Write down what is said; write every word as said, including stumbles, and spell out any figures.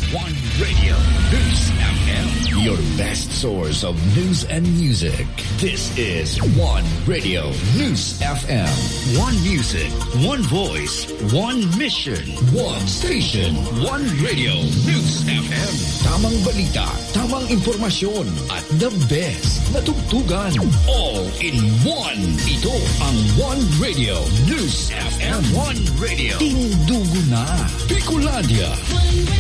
One Radio News F M, your best source of news and music. This is One Radio News F M. One music, one voice, one mission, one station, one Radio News F M. Tamang balita, tamang impormasyon, at the best na tugtugan. All in one. Ito ang One Radio News F M. One Radio. Tindugo na. Bicolania.